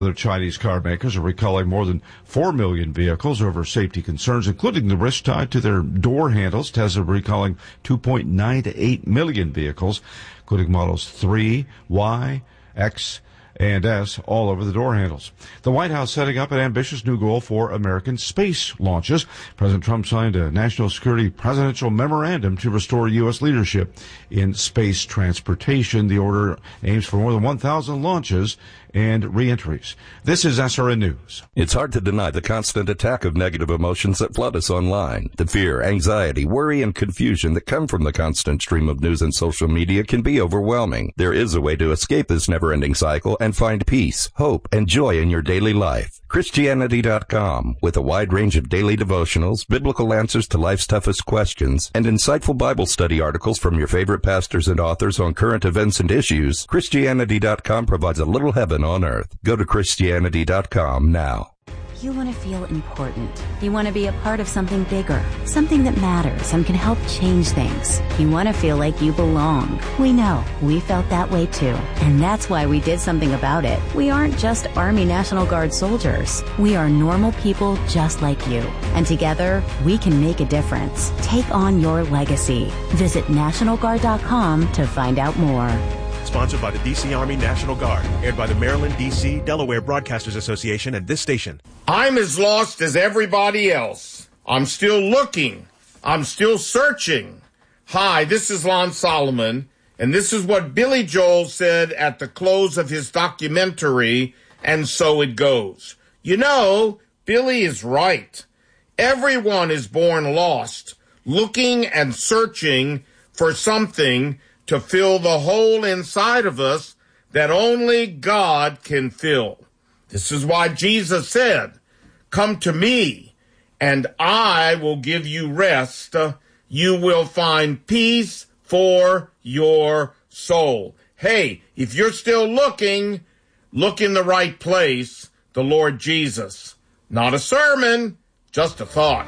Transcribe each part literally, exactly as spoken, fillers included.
The Chinese car makers are recalling more than four million vehicles over safety concerns, including the risk tied to their door handles. Tesla recalling two point nine to eight million vehicles, including models three, Y, X, and S, all over the door handles. The White House setting up an ambitious new goal for American space launches. President Trump signed a national security presidential memorandum to restore U S leadership in space transportation. The order aims for more than one thousand launches and reentries. This is S R N News. It's hard to deny the constant attack of negative emotions that flood us online. The fear, anxiety, worry, and confusion that come from the constant stream of news and social media can be overwhelming. There is a way to escape this never-ending cycle and find peace, hope, and joy in your daily life. Christianity dot com, with a wide range of daily devotionals, biblical answers to life's toughest questions, and insightful Bible study articles from your favorite pastors and authors on current events and issues, Christianity dot com provides a little heaven on earth. Go to Christianity dot com now. You want to feel important. You want to be a part of something bigger, something that matters and can help change things. You want to feel like you belong. We know. We felt that way too. And that's why we did something about it. We aren't just Army National Guard soldiers. We are normal people just like you. And together, we can make a difference. Take on your legacy. Visit National Guard dot com to find out more. Sponsored by the D C Army National Guard. Aired by the Maryland, D C, Delaware Broadcasters Association and this station. I'm as lost as everybody else. I'm still looking. I'm still searching. Hi, this is Lon Solomon, and this is what Billy Joel said at the close of his documentary, And So It Goes. You know, Billy is right. Everyone is born lost, looking and searching for something to fill the hole inside of us that only God can fill. This is why Jesus said, "Come to me, and I will give you rest. You will find peace for your soul." Hey, if you're still looking, look in the right place, the Lord Jesus. Not a sermon, just a thought.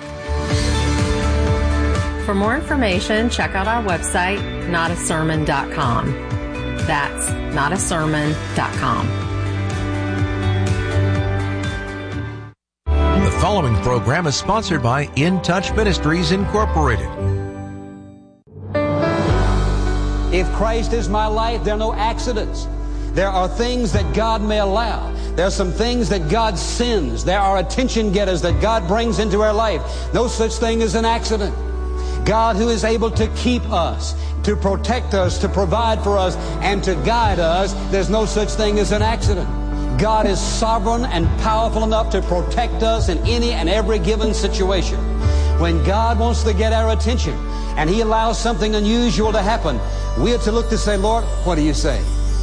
For more information, check out our website, not a sermon dot com. That's not a sermon dot com. The following program is sponsored by In Touch Ministries, Incorporated. If Christ is my life, there are no accidents. There are things that God may allow. There are some things that God sends. There are attention getters that God brings into our life. No such thing as an accident. God, who is able to keep us, to protect us, to provide for us, and to guide us, there's no such thing as an accident. God is sovereign and powerful enough to protect us in any and every given situation. When God wants to get our attention and He allows something unusual to happen, we are to look to say, "Lord, what do you say?"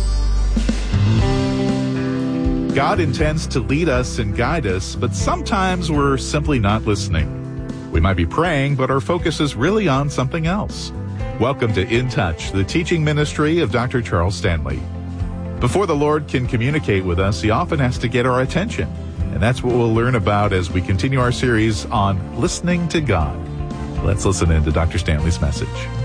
God intends to lead us and guide us, but sometimes we're simply not listening. We might be praying, but our focus is really on something else. Welcome to In Touch, the teaching ministry of Doctor Charles Stanley. Before the Lord can communicate with us, He often has to get our attention. And that's what we'll learn about as we continue our series on listening to God. Let's listen in to Doctor Stanley's message.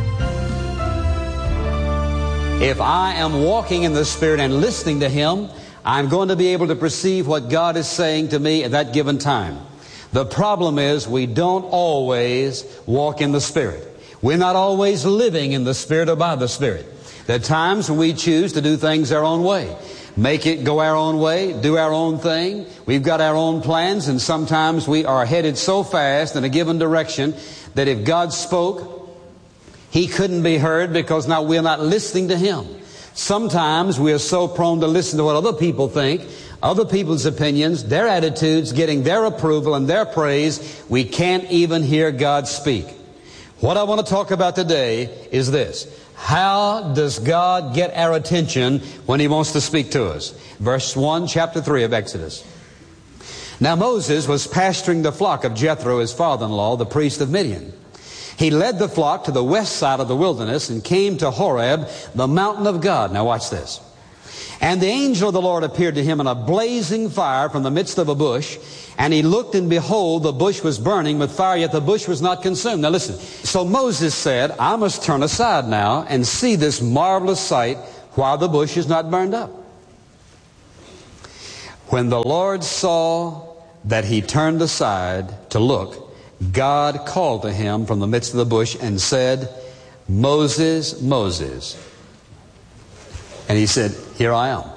If I am walking in the Spirit and listening to Him, I'm going to be able to perceive what God is saying to me at that given time. The problem is we don't always walk in the Spirit. We're not always living in the Spirit or by the Spirit. There are times when we choose to do things our own way. Make it go our own way, do our own thing. We've got our own plans, and sometimes we are headed so fast in a given direction that if God spoke, He couldn't be heard because now we're not listening to Him. Sometimes we are so prone to listen to what other people think, other people's opinions, their attitudes, getting their approval and their praise, we can't even hear God speak. What I want to talk about today is this. How does God get our attention when He wants to speak to us? Verse one, chapter three of Exodus. Now Moses was pasturing the flock of Jethro, his father-in-law, the priest of Midian. He led the flock to the west side of the wilderness and came to Horeb, the mountain of God. Now watch this. And the angel of the Lord appeared to him in a blazing fire from the midst of a bush. And he looked, and behold, the bush was burning with fire, yet the bush was not consumed. Now listen. So Moses said, I must turn aside now and see this marvelous sight while the bush is not burned up. When the Lord saw that he turned aside to look, God called to him from the midst of the bush and said, Moses, Moses. And he said, here I am.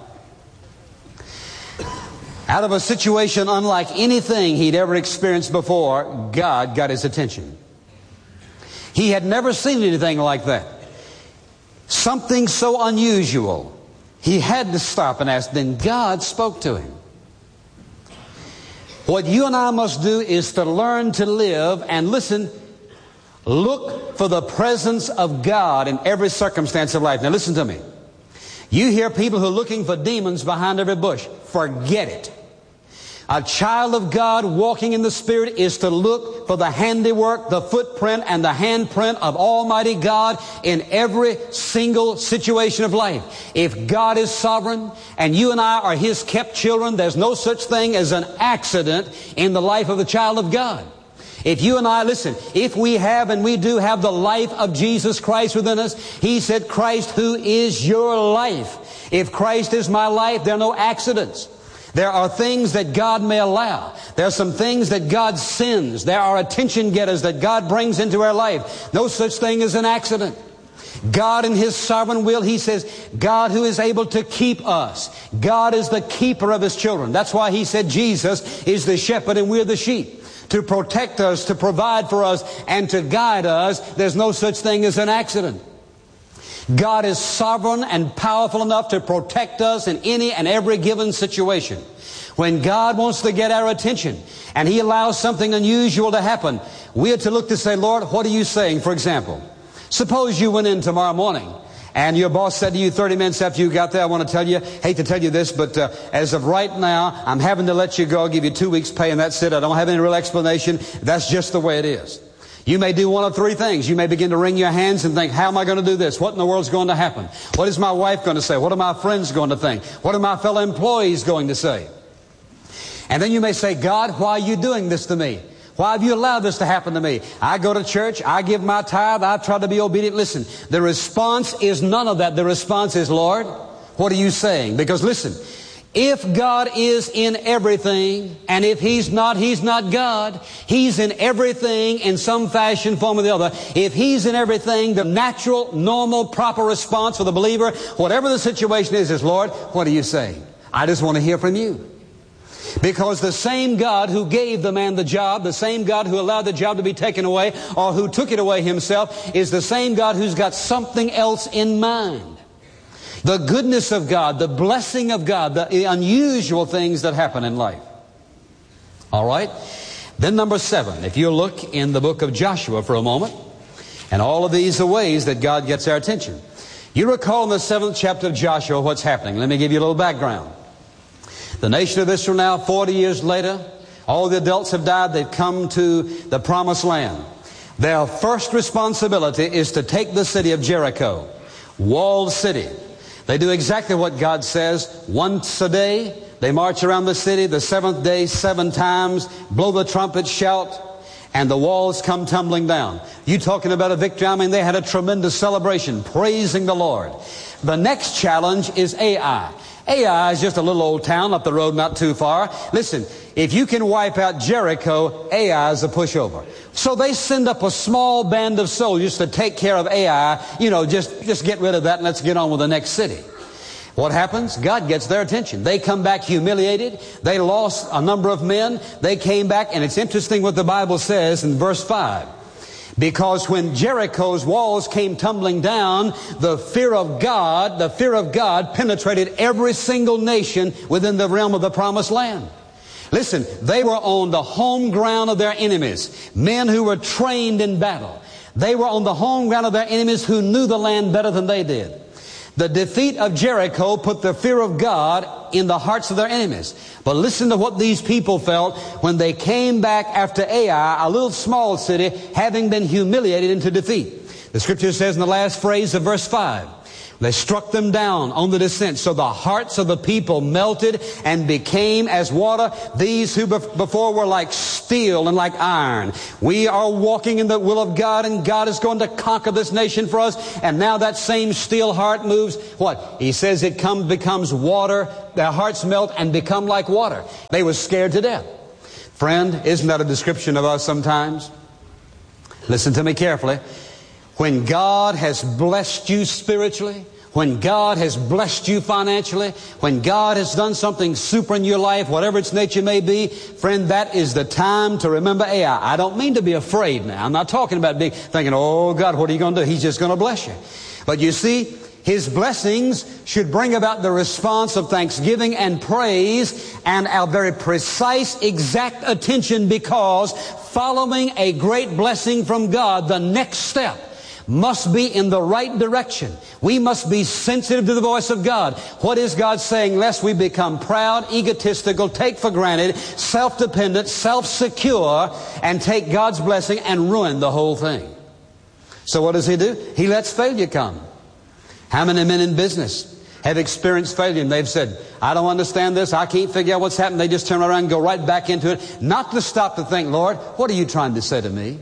Out of a situation unlike anything he'd ever experienced before, God got his attention. He had never seen anything like that. Something so unusual. He had to stop and ask. Then God spoke to him. What you and I must do is to learn to live and listen, look for the presence of God in every circumstance of life. Now listen to me. You hear people who are looking for demons behind every bush. Forget it. A child of God walking in the Spirit is to look for the handiwork, the footprint, and the handprint of Almighty God in every single situation of life. If God is sovereign and you and I are His kept children, there's no such thing as an accident in the life of the child of God. If you and I, listen, if we have and we do have the life of Jesus Christ within us, He said, Christ, who is your life? If Christ is my life, there are no accidents. There are things that God may allow. There are some things that God sends. There are attention getters that God brings into our life. No such thing as an accident. God in His sovereign will, He says, God who is able to keep us. God is the keeper of His children. That's why He said Jesus is the shepherd and we're the sheep. To protect us, to provide for us, and to guide us. There's no such thing as an accident. God is sovereign and powerful enough to protect us in any and every given situation. When God wants to get our attention and He allows something unusual to happen, we are to look to say, Lord, what are you saying? For example, suppose you went in tomorrow morning and your boss said to you thirty minutes after you got there, I want to tell you, hate to tell you this, but uh, as of right now, I'm having to let you go. I'll give you two weeks pay and that's it. I don't have any real explanation. That's just the way it is. You may do one of three things. You may begin to wring your hands and think, how am I going to do this? What in the world is going to happen? What is my wife going to say? What are my friends going to think? What are my fellow employees going to say? And then you may say, God, why are you doing this to me? Why have you allowed this to happen to me? I go to church. I give my tithe. I try to be obedient. Listen, the response is none of that. The response is, Lord, what are you saying? Because listen, if God is in everything, and if He's not, He's not God. He's in everything in some fashion, form or the other. If He's in everything, the natural, normal, proper response for the believer, whatever the situation is, is, Lord, what are you saying? I just want to hear from you. Because the same God who gave the man the job, the same God who allowed the job to be taken away, or who took it away Himself, is the same God who's got something else in mind. The goodness of God, the blessing of God, the unusual things that happen in life. All right? Then number seven, if you look in the book of Joshua for a moment, and all of these are ways that God gets our attention. You recall in the seventh chapter of Joshua what's happening. Let me give you a little background. The nation of Israel now, forty years later, all the adults have died. They've come to the promised land. Their first responsibility is to take the city of Jericho, walled city. They do exactly what God says. Once a day, they march around the city. The seventh day, seven times, blow the trumpet, shout, and the walls come tumbling down. You talking about a victory? I mean, they had a tremendous celebration, praising the Lord. The next challenge is Ai. Ai is just a little old town up the road, not too far. Listen, if you can wipe out Jericho, Ai is a pushover. So they send up a small band of soldiers to take care of Ai. You know, just, just get rid of that and let's get on with the next city. What happens? God gets their attention. They come back humiliated. They lost a number of men. They came back, and it's interesting what the Bible says in verse five. Because when Jericho's walls came tumbling down, the fear of God, the fear of God penetrated every single nation within the realm of the promised land. Listen, they were on the home ground of their enemies, men who were trained in battle. They were on the home ground of their enemies who knew the land better than they did. The defeat of Jericho put the fear of God in the hearts of their enemies. But listen to what these people felt when they came back after Ai, a little small city, having been humiliated into defeat. The scripture says in the last phrase of verse five, They struck them down on the descent. So the hearts of the people melted and became as water. These who before were like steel and like iron. We are walking in the will of God, and God is going to conquer this nation for us. And now that same steel heart moves, what? He says it comes, becomes water. Their hearts melt and become like water. They were scared to death. Friend, isn't that a description of us sometimes? Listen to me carefully. When God has blessed you spiritually, when God has blessed you financially, when God has done something super in your life, whatever its nature may be, friend, that is the time to remember Ai. I don't mean to be afraid now. I'm not talking about being, thinking, oh God, what are you going to do? He's just going to bless you. But you see, His blessings should bring about the response of thanksgiving and praise and our very precise, exact attention, because following a great blessing from God, the next step must be in the right direction. We must be sensitive to the voice of God. What is God saying? Lest we become proud, egotistical, take for granted, self-dependent, self-secure, and take God's blessing and ruin the whole thing. So what does He do? He lets failure come. How many men in business have experienced failure and they've said, I don't understand this, I can't figure out what's happened. They just turn around and go right back into it, not to stop to think, Lord, what are you trying to say to me?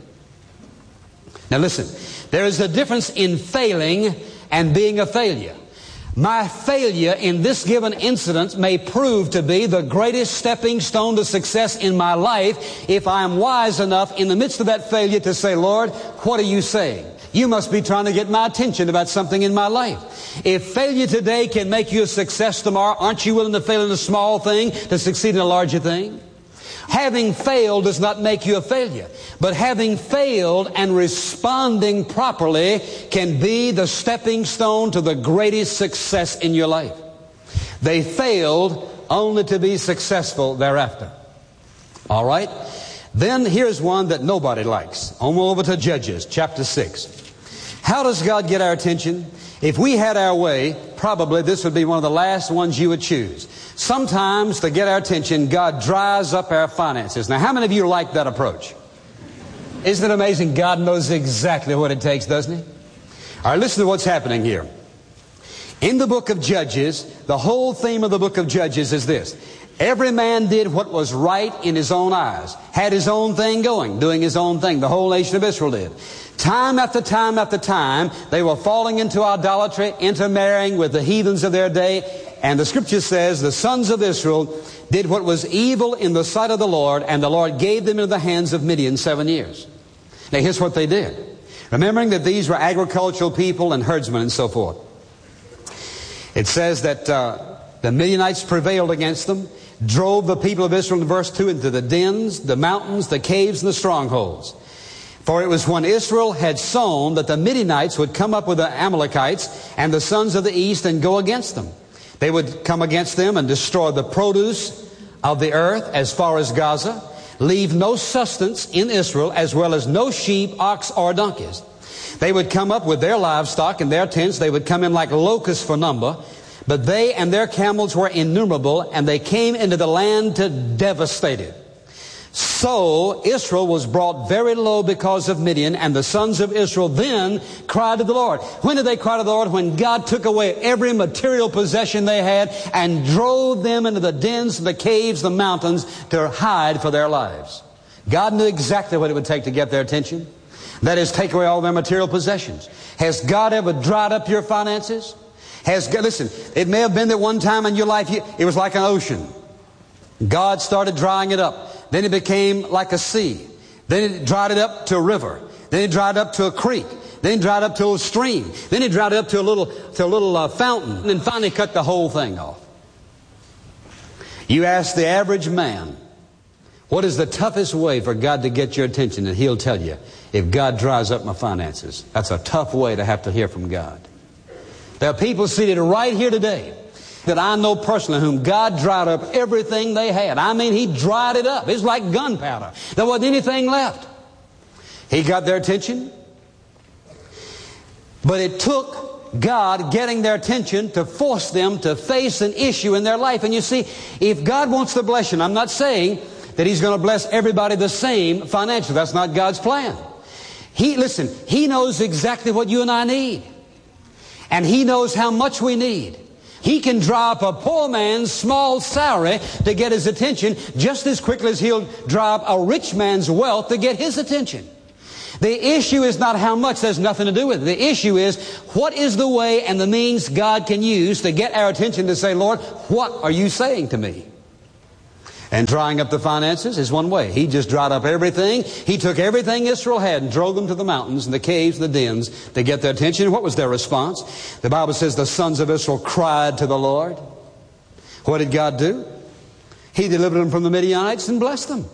Now listen, there is a difference in failing and being a failure. My failure in this given incident may prove to be the greatest stepping stone to success in my life if I am wise enough in the midst of that failure to say, Lord, what are you saying? You must be trying to get my attention about something in my life. If failure today can make you a success tomorrow, aren't you willing to fail in a small thing to succeed in a larger thing? Having failed does not make you a failure, but having failed and responding properly can be the stepping stone to the greatest success in your life. They failed only to be successful thereafter. All right? Then here's one that nobody likes. On over to Judges chapter six. How does God get our attention? If we had our way, probably this would be one of the last ones you would choose. Sometimes to get our attention, God dries up our finances. Now, how many of you like that approach? Isn't it amazing? God knows exactly what it takes, doesn't He? All right, listen to what's happening here. In the book of Judges, the whole theme of the book of Judges is this. Every man did what was right in his own eyes, had his own thing going, doing his own thing. The whole nation of Israel did. Time after time after time, they were falling into idolatry, intermarrying with the heathens of their day. And the scripture says the sons of Israel did what was evil in the sight of the Lord, and the Lord gave them into the hands of Midian seven years. Now here's what they did. Remembering that these were agricultural people and herdsmen and so forth. It says that uh, the Midianites prevailed against them, drove the people of Israel in verse two into the dens, the mountains, the caves, and the strongholds. For it was when Israel had sown that the Midianites would come up with the Amalekites and the sons of the east and go against them. They would come against them and destroy the produce of the earth as far as Gaza, leave no sustenance in Israel, as well as no sheep, ox, or donkeys. They would come up with their livestock and their tents. They would come in like locusts for number. But they and their camels were innumerable, and they came into the land to devastate it. So Israel was brought very low because of Midian, and the sons of Israel then cried to the Lord. When did they cry to the Lord? When God took away every material possession they had and drove them into the dens, the caves, the mountains to hide for their lives. God knew exactly what it would take to get their attention. That is, take away all their material possessions. Has God ever dried up your finances? Has God, listen, it may have been that one time in your life you, it was like an ocean. God started drying it up. Then it became like a sea. Then it dried it up to a river. Then it dried up to a creek. Then it dried up to a stream. Then it dried it up to a little, to a little uh, fountain. And then finally cut the whole thing off. You ask the average man, what is the toughest way for God to get your attention? And he'll tell you, if God dries up my finances. That's a tough way to have to hear from God. There are people seated right here today that I know personally whom God dried up everything they had. I mean, He dried it up. It's like gunpowder. There wasn't anything left. He got their attention. But it took God getting their attention to force them to face an issue in their life. And you see, if God wants to bless you, and I'm not saying that He's going to bless everybody the same financially. That's not God's plan. He, listen, He knows exactly what you and I need. And He knows how much we need. He can dry up a poor man's small salary to get his attention just as quickly as He'll dry up a rich man's wealth to get his attention. The issue is not how much. There's nothing to do with it. The issue is, what is the way and the means God can use to get our attention to say, Lord, what are you saying to me? And drying up the finances is one way. He just dried up everything. He took everything Israel had and drove them to the mountains and the caves and the dens to get their attention. What was their response? The Bible says the sons of Israel cried to the Lord. What did God do? He delivered them from the Midianites and blessed them.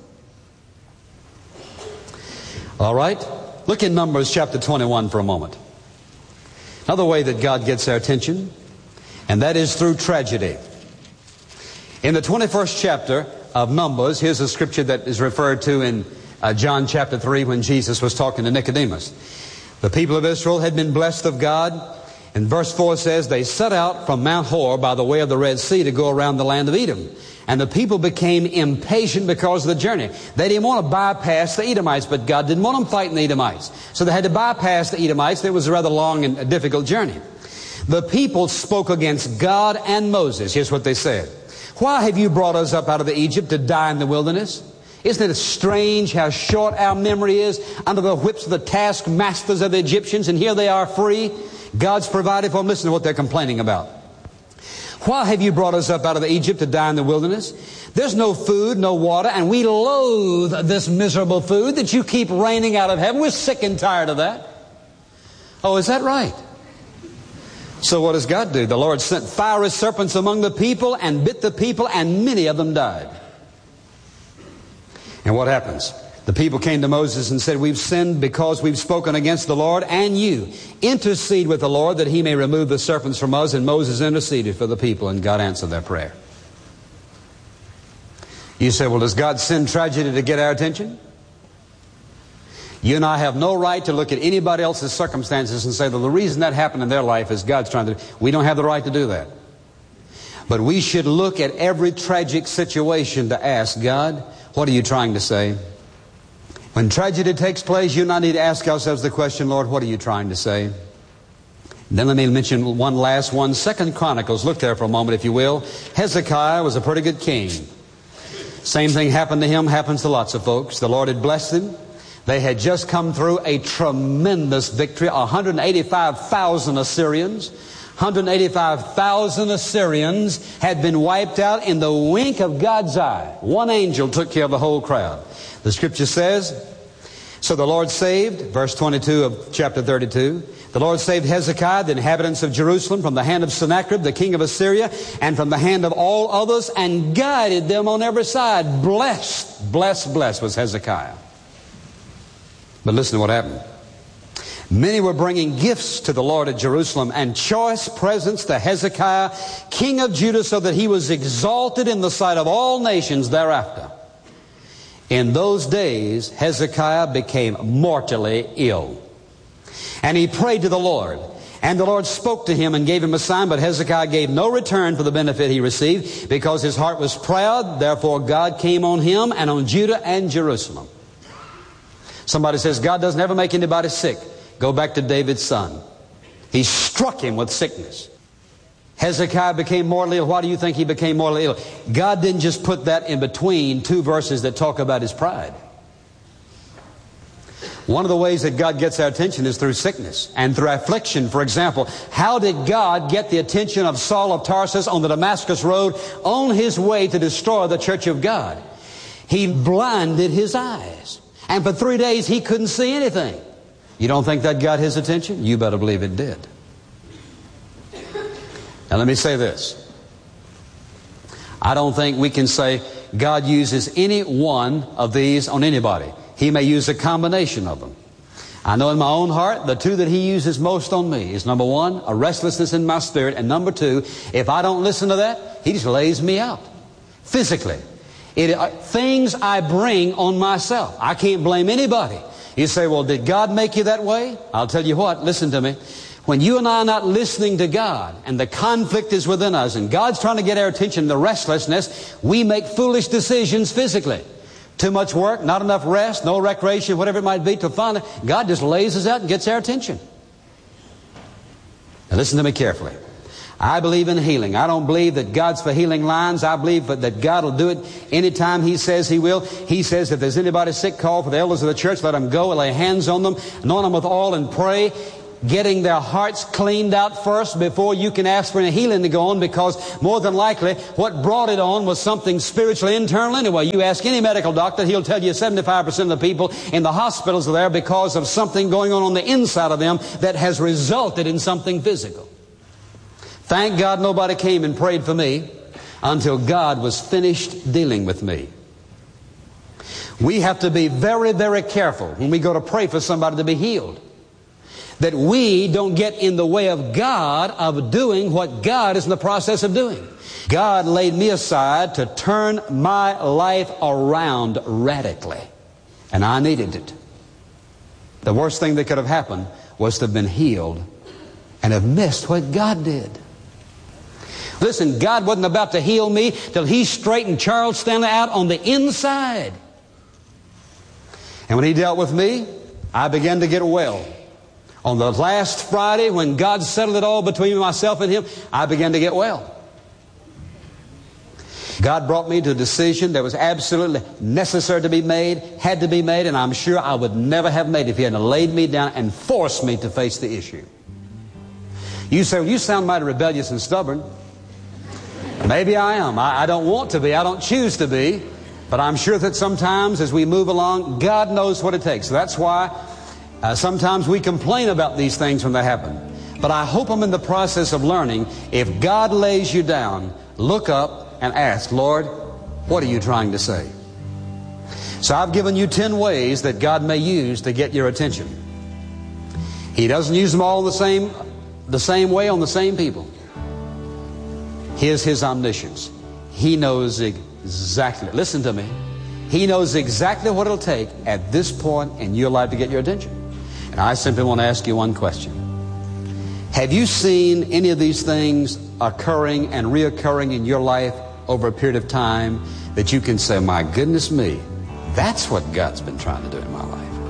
All right? Look in Numbers chapter twenty-one for a moment. Another way that God gets our attention, and that is through tragedy. In the twenty-first chapter of Numbers, here's a scripture that is referred to in uh, John chapter three when Jesus was talking to Nicodemus. The people of Israel had been blessed of God. And verse four says, they set out from Mount Hor by the way of the Red Sea to go around the land of Edom. And the people became impatient because of the journey. They didn't want to bypass the Edomites, but God didn't want them fighting the Edomites. So they had to bypass the Edomites. It was a rather long and difficult journey. The people spoke against God and Moses. Here's what they said. Why have you brought us up out of the Egypt to die in the wilderness? Isn't it strange how short our memory is under the whips of the taskmasters of the Egyptians, and here they are free? God's provided for them. Listen to what they're complaining about. Why have you brought us up out of the Egypt to die in the wilderness? There's no food, no water, and we loathe this miserable food that you keep raining out of heaven. We're sick and tired of that. Oh, is that right? So what does God do? The Lord sent fiery serpents among the people and bit the people, and many of them died. And what happens? The people came to Moses and said, we've sinned because we've spoken against the Lord and you. Intercede with the Lord that He may remove the serpents from us. And Moses interceded for the people, and God answered their prayer. You say, well, does God send tragedy to get our attention? You and I have no right to look at anybody else's circumstances and say, well, the reason that happened in their life is God's trying to... We don't have the right to do that. But we should look at every tragic situation to ask, God, what are you trying to say? When tragedy takes place, you and I need to ask ourselves the question, Lord, what are you trying to say? And then let me mention one last one. Second Chronicles. Look there for a moment, if you will. Hezekiah was a pretty good king. Same thing happened to him, happens to lots of folks. The Lord had blessed him. They had just come through a tremendous victory. one hundred eighty-five thousand Assyrians. one hundred eighty-five thousand Assyrians had been wiped out in the wink of God's eye. One angel took care of the whole crowd. The scripture says, so the Lord saved, verse twenty-two of chapter thirty-two, the Lord saved Hezekiah, the inhabitants of Jerusalem, from the hand of Sennacherib, the king of Assyria, and from the hand of all others, and guided them on every side. Blessed, blessed, blessed was Hezekiah. But listen to what happened. Many were bringing gifts to the Lord at Jerusalem and choice presents to Hezekiah, king of Judah, so that he was exalted in the sight of all nations thereafter. In those days, Hezekiah became mortally ill. And he prayed to the Lord. And the Lord spoke to him and gave him a sign, but Hezekiah gave no return for the benefit he received, because his heart was proud. Therefore God came on him and on Judah and Jerusalem. Somebody says, God doesn't ever make anybody sick. Go back to David's son. He struck him with sickness. Hezekiah became mortally ill. Why do you think he became mortally ill? God didn't just put that in between two verses that talk about his pride. One of the ways that God gets our attention is through sickness and through affliction. For example, how did God get the attention of Saul of Tarsus on the Damascus road on his way to destroy the church of God? He blinded his eyes. And for three days he couldn't see anything. You don't think that got his attention? You better believe it did. Now let me say this. I don't think we can say God uses any one of these on anybody. He may use a combination of them. I know in my own heart, the two that He uses most on me is, number one, a restlessness in my spirit, and number two, if I don't listen to that, He just lays me out physically. It, uh, things I bring on myself. I can't blame anybody. You say, well, did God make you that way? I'll tell you what, listen to me. When you and I are not listening to God, and the conflict is within us, and God's trying to get our attention, the restlessness, we make foolish decisions physically. Too much work, not enough rest, no recreation, whatever it might be, to find it. God just lays us out and gets our attention. Now listen to me carefully. I believe in healing. I don't believe that God's for healing lines. I believe that God will do it anytime He says He will. He says if there's anybody sick, call for the elders of the church. Let them go and lay hands on them, anoint them with oil and pray, getting their hearts cleaned out first before you can ask for any healing to go on, because more than likely what brought it on was something spiritually internal anyway. You ask any medical doctor, he'll tell you seventy-five percent of the people in the hospitals are there because of something going on on the inside of them that has resulted in something physical. Thank God nobody came and prayed for me until God was finished dealing with me. We have to be very, very careful when we go to pray for somebody to be healed, that we don't get in the way of God of doing what God is in the process of doing. God laid me aside to turn my life around radically, and I needed it. The worst thing that could have happened was to have been healed and have missed what God did. Listen, God wasn't about to heal me till He straightened Charles Stanley out on the inside. And when He dealt with me, I began to get well. On the last Friday, when God settled it all between myself and Him, I began to get well. God brought me to a decision that was absolutely necessary to be made, had to be made, and I'm sure I would never have made it if He hadn't laid me down and forced me to face the issue. You say, well, you sound mighty rebellious and stubborn. Maybe I am. I, I don't want to be. I don't choose to be. But I'm sure that sometimes as we move along, God knows what it takes. So that's why uh, sometimes we complain about these things when they happen. But I hope I'm in the process of learning, if God lays you down, look up and ask, Lord, what are you trying to say? So I've given you ten ways that God may use to get your attention. He doesn't use them all the same, the same way on the same people. Here's His omniscience. He knows exactly, listen to me, He knows exactly what it'll take at this point in your life to get your attention. And I simply want to ask you one question. Have you seen any of these things occurring and reoccurring in your life over a period of time that you can say, my goodness me, that's what God's been trying to do in my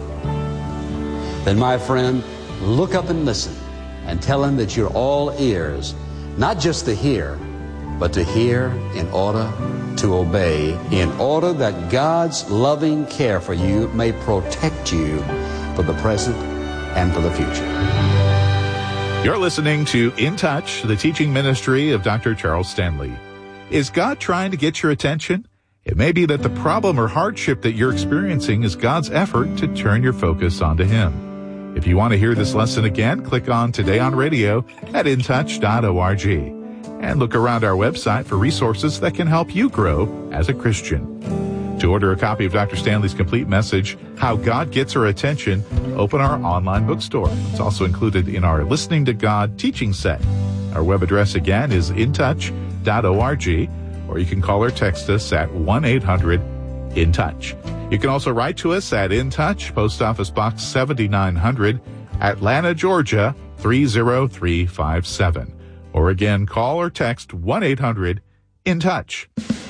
life? Then, my friend, look up and listen and tell Him that you're all ears, not just to hear, but to hear in order to obey, in order that God's loving care for you may protect you for the present and for the future. You're listening to In Touch, the teaching ministry of Doctor Charles Stanley. Is God trying to get your attention? It may be that the problem or hardship that you're experiencing is God's effort to turn your focus onto Him. If you want to hear this lesson again, click on Today on Radio at in touch dot org. And look around our website for resources that can help you grow as a Christian. To order a copy of Doctor Stanley's complete message, How God Gets Our Attention, open our online bookstore. It's also included in our Listening to God teaching set. Our web address again is in touch dot org, or you can call or text us at one eight hundred in touch. You can also write to us at In Touch, Post Office Box seventy-nine hundred, Atlanta, Georgia three zero three five seven. Or again, call or text one eight hundred in touch.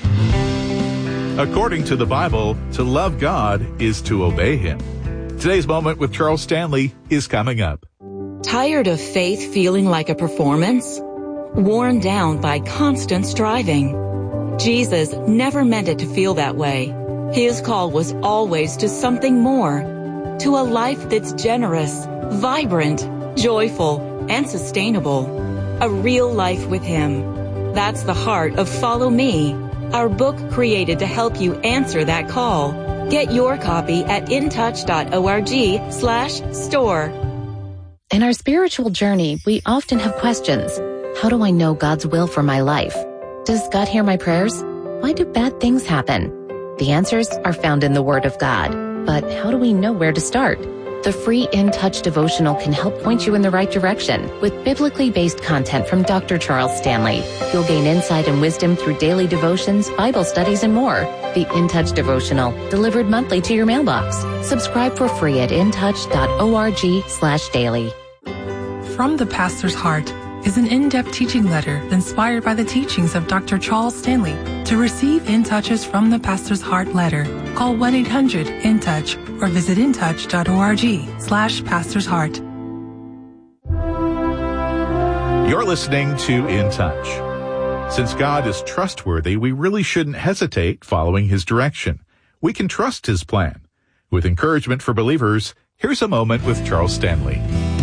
According to the Bible, to love God is to obey Him. Today's Moment with Charles Stanley is coming up. Tired of faith feeling like a performance? Worn down by constant striving? Jesus never meant it to feel that way. His call was always to something more, to a life that's generous, vibrant, joyful, and sustainable. A real life with Him. That's the heart of Follow Me, our book created to help you answer that call. Get your copy at in touch dot org slash store. In our spiritual journey, we often have questions. How do I know God's will for my life? Does God hear my prayers? Why do bad things happen? The answers are found in the Word of God. But how do we know where to start? The free In Touch devotional can help point you in the right direction with biblically based content from Doctor Charles Stanley. You'll gain insight and wisdom through daily devotions, Bible studies, and more. The In Touch devotional, delivered monthly to your mailbox. Subscribe for free at in touch dot org slash daily. From the Pastor's Heart is an in-depth teaching letter inspired by the teachings of Doctor Charles Stanley. To receive In Touch's From the Pastor's Heart letter, call one eight hundred in touch or visit in touch dot org slash Pastor's Heart. You're listening to In Touch. Since God is trustworthy, we really shouldn't hesitate following His direction. We can trust His plan. With encouragement for believers, here's a moment with Charles Stanley.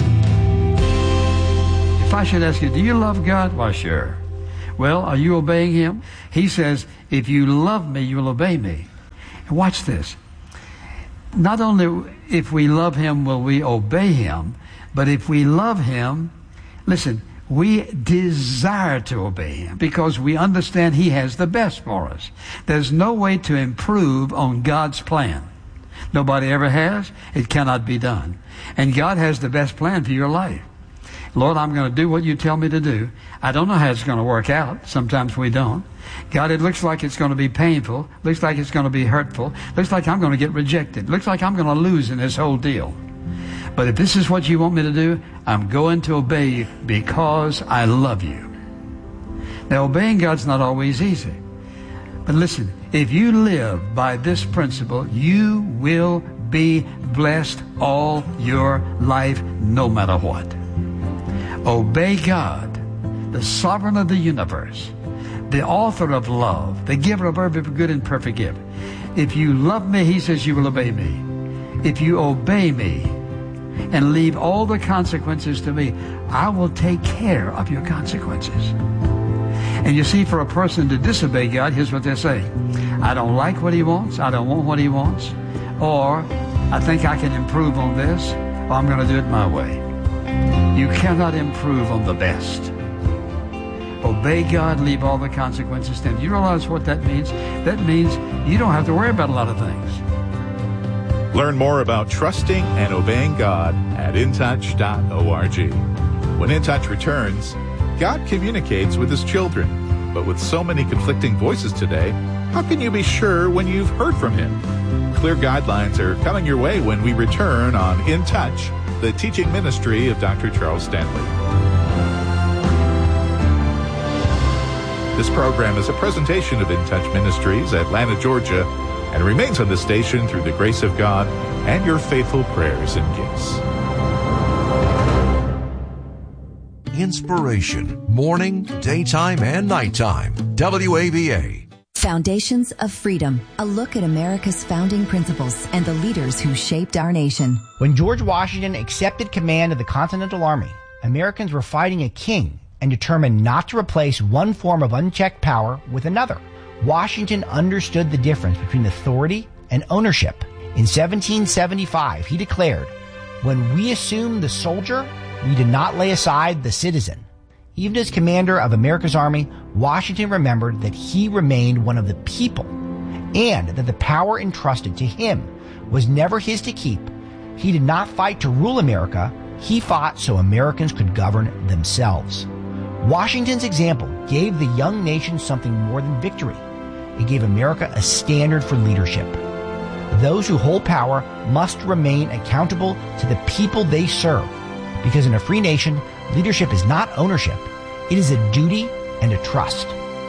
If I should ask you, do you love God? Why, sure. Well, are you obeying Him? He says, if you love me, you will obey me. And watch this. Not only if we love Him will we obey Him, but if we love Him, listen, we desire to obey Him because we understand He has the best for us. There's no way to improve on God's plan. Nobody ever has. It cannot be done. And God has the best plan for your life. Lord, I'm going to do what you tell me to do. I don't know how it's going to work out. Sometimes we don't. God, it looks like it's going to be painful. Looks like it's going to be hurtful. Looks like I'm going to get rejected. Looks like I'm going to lose in this whole deal. But if this is what you want me to do, I'm going to obey you because I love you. Now, obeying God's not always easy. But listen, if you live by this principle, you will be blessed all your life, no matter what. Obey God, the sovereign of the universe, the author of love, the giver of every good and perfect gift. If you love me, He says, you will obey me. If you obey me and leave all the consequences to me, I will take care of your consequences. And you see, for a person to disobey God, here's what they say. I don't like what He wants. I don't want what He wants. Or, I think I can improve on this, or I'm going to do it my way. You cannot improve on the best. Obey God, leave all the consequences to Him. You realize what that means? That means you don't have to worry about a lot of things. Learn more about trusting and obeying God at in touch dot org. When In Touch returns, God communicates with His children. But with so many conflicting voices today, how can you be sure when you've heard from Him? Clear guidelines are coming your way when we return on In Touch, the teaching ministry of Doctor Charles Stanley. This program is a presentation of In Touch Ministries, Atlanta, Georgia, and remains on the station through the grace of God and your faithful prayers and gifts. Inspiration, morning, daytime, and nighttime. W A V A. Foundations of Freedom, a look at America's founding principles and the leaders who shaped our nation. When George Washington accepted command of the Continental Army, Americans were fighting a king and determined not to replace one form of unchecked power with another. Washington understood the difference between authority and ownership. In seventeen seventy-five, he declared, "When we assumed the soldier, we did not lay aside the citizen." Even as commander of America's army, Washington remembered that he remained one of the people and that the power entrusted to him was never his to keep. He did not fight to rule America. He fought so Americans could govern themselves. Washington's example gave the young nation something more than victory. It gave America a standard for leadership. Those who hold power must remain accountable to the people they serve, because in a free nation, leadership is not ownership. It is a duty and a trust.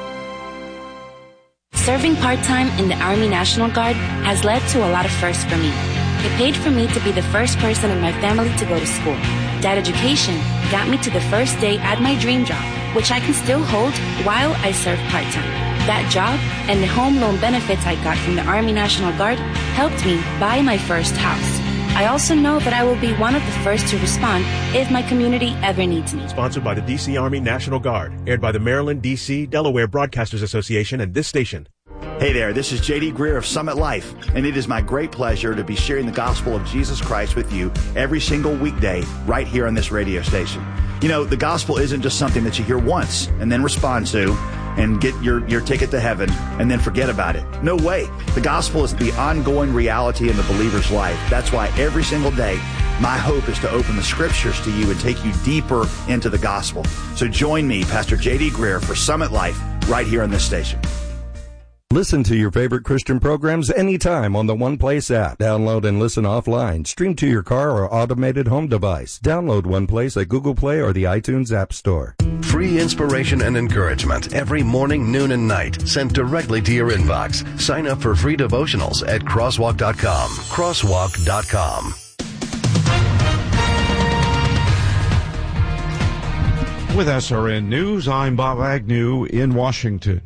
Serving part-time in the Army National Guard has led to a lot of firsts for me. It paid for me to be the first person in my family to go to school. That education got me to the first day at my dream job, which I can still hold while I serve part-time. That job and the home loan benefits I got from the Army National Guard helped me buy my first house. I also know that I will be one of the first to respond if my community ever needs me. Sponsored by the D C Army National Guard. Aired by the Maryland, D C, Delaware Broadcasters Association and this station. Hey there, this is J D Greer of Summit Life, and it is my great pleasure to be sharing the gospel of Jesus Christ with you every single weekday right here on this radio station. You know, the gospel isn't just something that you hear once and then respond to and get your, your ticket to heaven and then forget about it. No way. The gospel is the ongoing reality in the believer's life. That's why every single day, my hope is to open the scriptures to you and take you deeper into the gospel. So join me, Pastor J D Greer, for Summit Life right here on this station. Listen to your favorite Christian programs anytime on the One Place app. Download and listen offline. Stream to your car or automated home device. Download One Place at Google Play or the iTunes App Store. Free inspiration and encouragement every morning, noon, and night sent directly to your inbox. Sign up for free devotionals at crosswalk dot com. crosswalk dot com. With S R N News, I'm Bob Agnew in Washington.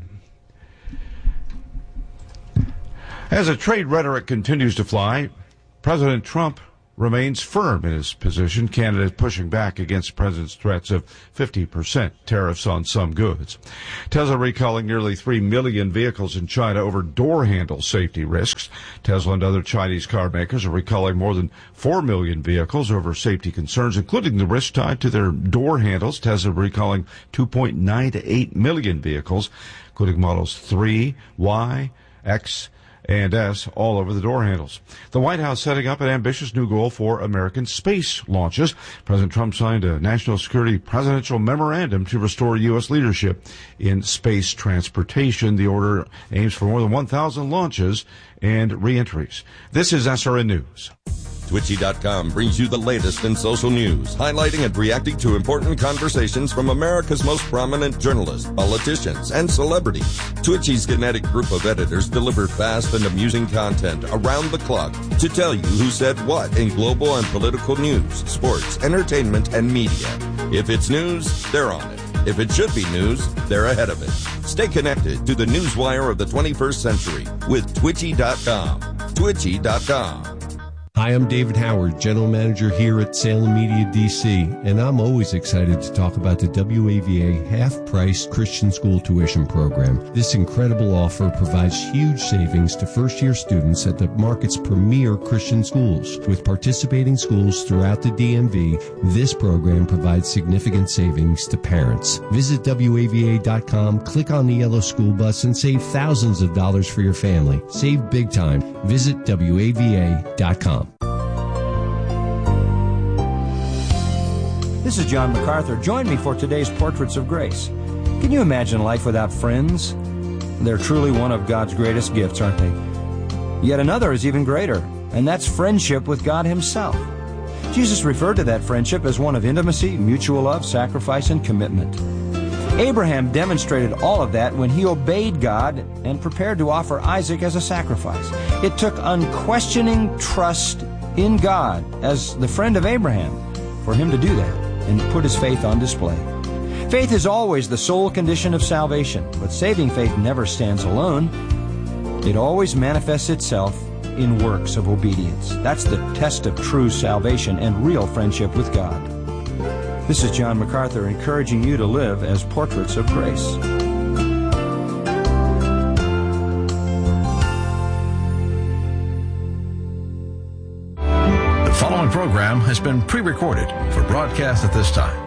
As the trade rhetoric continues to fly, President Trump remains firm in his position. Canada is pushing back against the president's threats of fifty percent tariffs on some goods. Tesla recalling nearly three million vehicles in China over door handle safety risks. Tesla and other Chinese car makers are recalling more than four million vehicles over safety concerns, including the risk tied to their door handles. Tesla recalling two point nine to eight million vehicles, including models three, Y, X, and S, all over the door handles. The White House setting up an ambitious new goal for American space launches. President Trump signed a national security presidential memorandum to restore U S leadership in space transportation. The order aims for more than one thousand launches and reentries. This is S R N News. Twitchy dot com brings you the latest in social news, highlighting and reacting to important conversations from America's most prominent journalists, politicians, and celebrities. Twitchy's kinetic group of editors deliver fast and amusing content around the clock to tell you who said what in global and political news, sports, entertainment, and media. If it's news, they're on it. If it should be news, they're ahead of it. Stay connected to the newswire of the twenty-first century with Twitchy dot com. Twitchy dot com. Hi, I'm David Howard, General Manager here at Salem Media D C, and I'm always excited to talk about the W A V A half-price Christian school tuition program. This incredible offer provides huge savings to first-year students at the market's premier Christian schools. With participating schools throughout the D M V, this program provides significant savings to parents. Visit W A V A dot com, click on the yellow school bus, and save thousands of dollars for your family. Save big time. Visit W A V A dot com. This is John MacArthur. Join me for today's Portraits of Grace. Can you imagine life without friends? They're truly one of God's greatest gifts, aren't they? Yet another is even greater, and that's friendship with God Himself. Jesus referred to that friendship as one of intimacy, mutual love, sacrifice, and commitment. Abraham demonstrated all of that when he obeyed God and prepared to offer Isaac as a sacrifice. It took unquestioning trust in God as the friend of Abraham for him to do that and put his faith on display. Faith is always the sole condition of salvation, but saving faith never stands alone. It always manifests itself in works of obedience. That's the test of true salvation and real friendship with God. This is John MacArthur encouraging you to live as portraits of grace. The following program has been pre-recorded for broadcast at this time.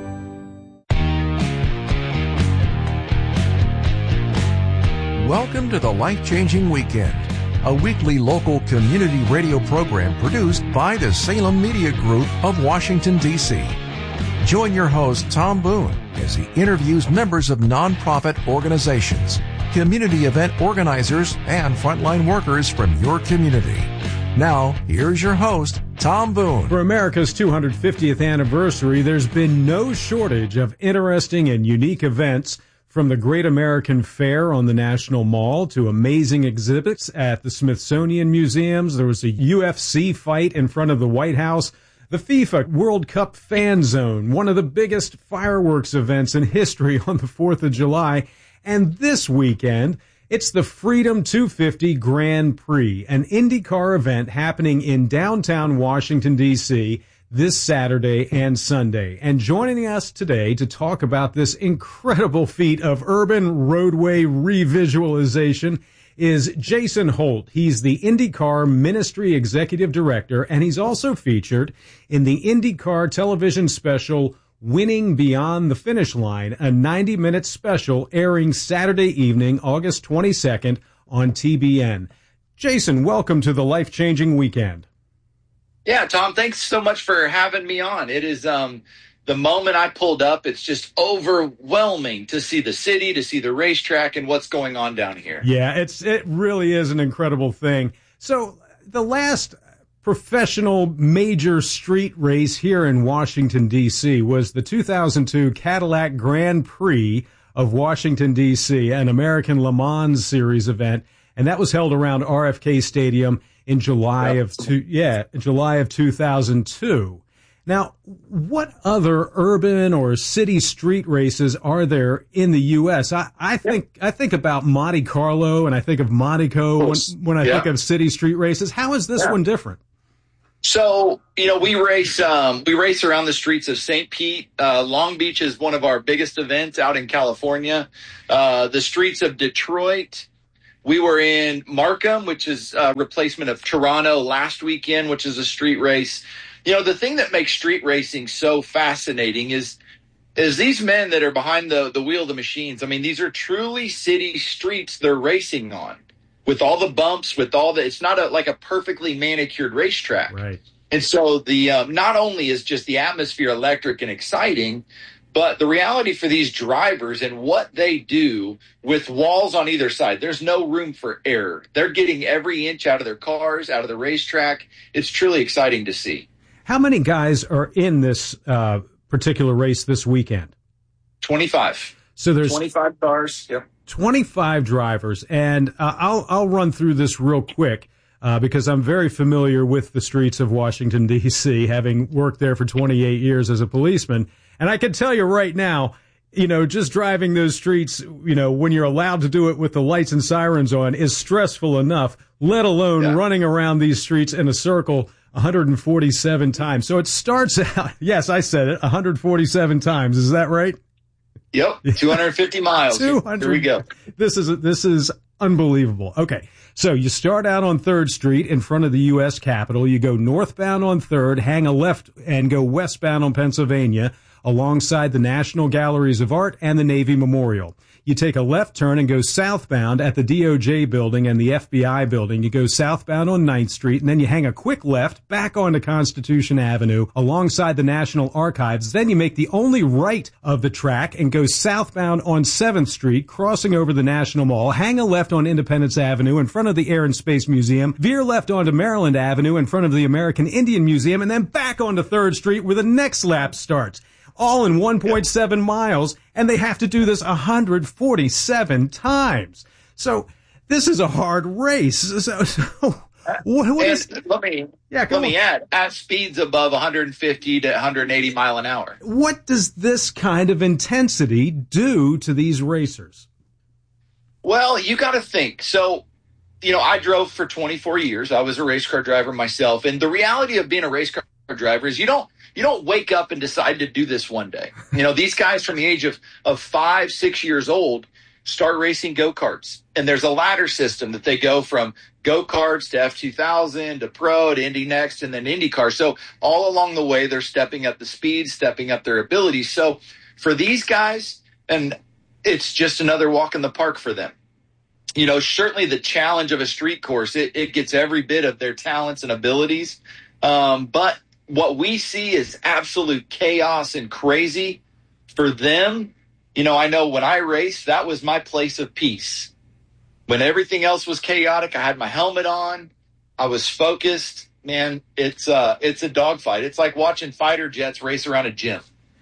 Welcome to the Life-Changing Weekend, a weekly local community radio program produced by the Salem Media Group of Washington, D C Join your host, Tom Boone, as he interviews members of nonprofit organizations, community event organizers, and frontline workers from your community. Now, here's your host, Tom Boone. For America's two hundred fiftieth anniversary, there's been no shortage of interesting and unique events, from the Great American Fair on the National Mall to amazing exhibits at the Smithsonian Museums. There was a U F C fight in front of the White House. The FIFA World Cup Fan Zone, one of the biggest fireworks events in history on the fourth of July. And this weekend, it's the Freedom two fifty Grand Prix, an IndyCar event happening in downtown Washington, D C this Saturday and Sunday. And joining us today to talk about this incredible feat of urban roadway revisualization is Jason Holt. He's the IndyCar Ministry Executive Director, and he's also featured in the IndyCar television special Winning Beyond the Finish Line, a ninety-minute special airing Saturday evening, August twenty-second on T B N. Jason, welcome to the Life-Changing Weekend. Yeah, Tom, thanks so much for having me on. It is um, the moment I pulled up, it's just overwhelming to see the city, to see the racetrack, and what's going on down here. Yeah, it's it really is an incredible thing. So the last professional major street race here in Washington, D C was the two thousand two Cadillac Grand Prix of Washington, D C, an American Le Mans Series event, and that was held around R F K Stadium in July yep. of two, yeah, July of two thousand two. Now, what other urban or city street races are there in the U S? I, I think I think about Monte Carlo and I think of Monaco when, when I Yeah. think of city street races. How is this Yeah. one different? So, you know, we race, um, we race around the streets of Saint Pete. Uh, Long Beach is one of our biggest events out in California. Uh, the streets of Detroit. We were in Markham, which is a replacement of Toronto last weekend, which is a street race. You know, the thing that makes street racing so fascinating is, is these men that are behind the, the wheel of the machines. I mean, these are truly city streets they're racing on. With all the bumps, with all the, it's not a, like a perfectly manicured racetrack. Right. And so the, um, not only is just the atmosphere electric and exciting, but the reality for these drivers and what they do with walls on either side, there's no room for error. They're getting every inch out of their cars, out of the racetrack. It's truly exciting to see. How many guys are in this uh, particular race this weekend? twenty-five. So there's twenty-five cars. Yep. twenty-five drivers, and uh, I'll I'll run through this real quick uh, because I'm very familiar with the streets of Washington, D C, having worked there for twenty-eight years as a policeman, and I can tell you right now, you know, just driving those streets, you know, when you're allowed to do it with the lights and sirens on is stressful enough, let alone Yeah. running around these streets in a circle one hundred forty-seven times. So it starts out, yes, I said it, one hundred forty-seven times. Is that right? Yep. two hundred fifty miles. two hundred. Here we go. This is this is unbelievable. Okay, so you start out on third Street in front of the U S Capitol. You go northbound on third, hang a left, and go westbound on Pennsylvania alongside the National Galleries of Art and the Navy Memorial. You take a left turn and go southbound at the D O J building and the F B I building. You go southbound on ninth Street, and then you hang a quick left back onto Constitution Avenue alongside the National Archives. Then you make the only right of the track and go southbound on seventh Street, crossing over the National Mall. Hang a left on Independence Avenue in front of the Air and Space Museum. Veer left onto Maryland Avenue in front of the American Indian Museum, and then back onto third Street where the next lap starts. All in one point seven miles, and they have to do this one hundred forty-seven times. So this is a hard race. So, so what, what is, And let me Yeah, let come me on. add at speeds above one hundred fifty to one hundred eighty mile an hour. what does this kind of intensity do to these racers? Well, you got to think. So, you know, I drove for twenty-four years. I was a race car driver myself, and the reality of being a race car driver is you don't you don't wake up and decide to do this one day. You know, these guys from the age of of five, six years old start racing go-karts, and there's a ladder system that they go from go-karts to F two thousand to Pro to Indy Next and then IndyCar. So all along the way, they're stepping up the speed, stepping up their abilities. So for these guys, and it's just another walk in the park for them. You know, certainly the challenge of a street course, it, it gets every bit of their talents and abilities. Um, but what we see is absolute chaos and crazy for them. You know, I know when I raced, that was my place of peace. When everything else was chaotic, I had my helmet on. I was focused. Man, it's uh, it's a dogfight. It's like watching fighter jets race around a gym.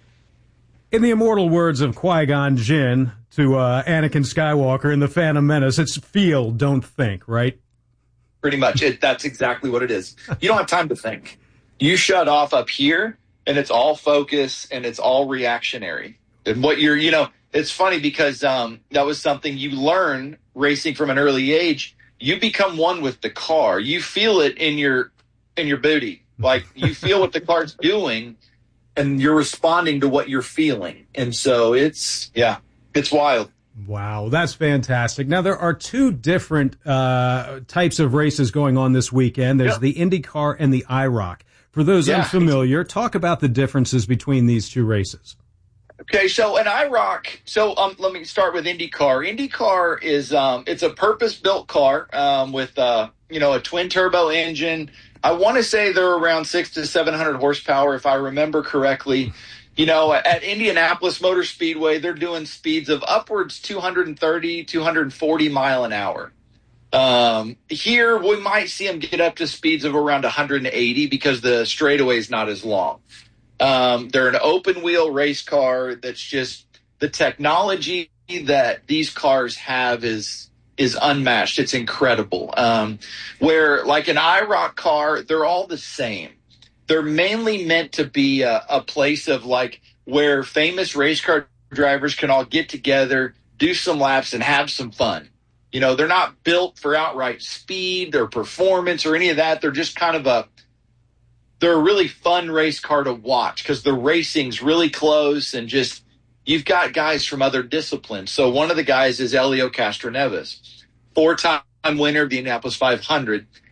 In the immortal words of Qui-Gon Jinn to uh, Anakin Skywalker in The Phantom Menace, it's feel, don't think, right? Pretty much. It, that's exactly what it is. You don't have time to think. You shut off up here, and it's all focus, and it's all reactionary. And what you're, you know, it's funny because um, that was something you learn racing from an early age. You become one with the car. You feel it in your in your booty. Like you feel what the car's doing, and you're responding to what you're feeling. And so it's, yeah, it's wild. Wow, that's fantastic. Now, there are two different uh, types of races going on this weekend. There's Yep. the IndyCar and the I ROC. For those Yeah. unfamiliar, talk about the differences between these two races. Okay, so an I ROC, so um, let me start with IndyCar. IndyCar is, um, it's a purpose-built car um, with, uh, you know, a twin-turbo engine. I want to say they're around six to seven hundred horsepower, if I remember correctly. You know, at Indianapolis Motor Speedway, they're doing speeds of upwards two hundred thirty, two hundred forty mile an hour. Um, here, we might see them get up to speeds of around one hundred eighty because the straightaway is not as long. Um, they're an open wheel race car that's just the technology that these cars have is is unmatched. It's incredible. Um, where like an I ROC car, they're all the same. they're mainly meant to be a, a place of like where famous race car drivers can all get together, do some laps, and have some fun. You know, they're not built for outright speed or performance or any of that. They're just kind of a, they're a really fun race car to watch because the racing's really close and just, you've got guys from other disciplines. So one of the guys is Helio Castroneves, four-time winner of the Indianapolis five hundred.